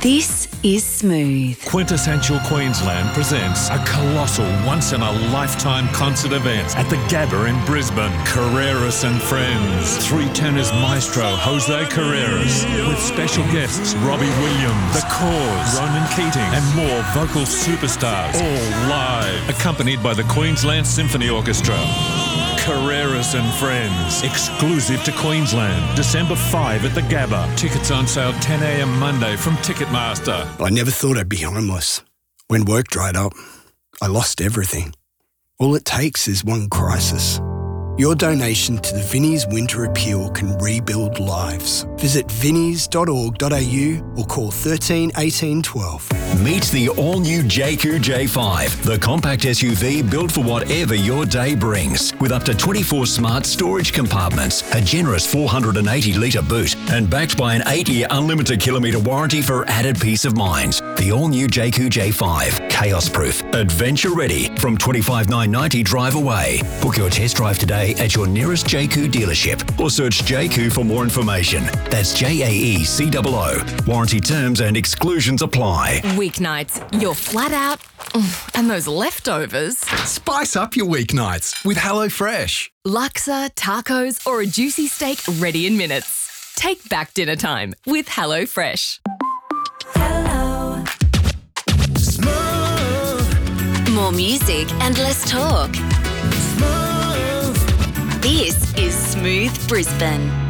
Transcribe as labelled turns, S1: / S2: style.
S1: This is Smooth.
S2: Quintessential Queensland presents a colossal once-in-a-lifetime concert event at the Gabba in Brisbane. Carreras and Friends. Three tenors maestro Jose Carreras with special guests Robbie Williams, The Cause, Ronan Keating and more vocal superstars, all live, accompanied by the Queensland Symphony Orchestra. Carreras and Friends, exclusive to Queensland, December 5 at the Gabba. Tickets on sale 10 a.m. Monday from Ticketmaster.
S3: I never thought I'd be homeless. When work dried up, I lost everything. All it takes is one crisis. Your donation to the Vinnie's Winter Appeal can rebuild lives. Visit vinnies.org.au or call 13 18 12.
S4: Meet the all-new JQ J5, the compact SUV built for whatever your day brings. With up to 24 smart storage compartments, a generous 480-litre boot, and backed by an 8-year unlimited kilometre warranty for added peace of mind. The all-new JQ J5, chaos-proof, adventure-ready, from $25,990 drive away. Book your test drive today at your nearest JQ dealership or search JQ for more information. That's JAECOO. Warranty terms and exclusions apply.
S5: Weeknights, you're flat out, and those leftovers.
S6: Spice up your weeknights with HelloFresh.
S5: Laksa, tacos, or a juicy steak ready in minutes. Take back dinner time with HelloFresh.
S1: Hello. Smooth. More music and less talk. Smooth. This is Smooth Brisbane.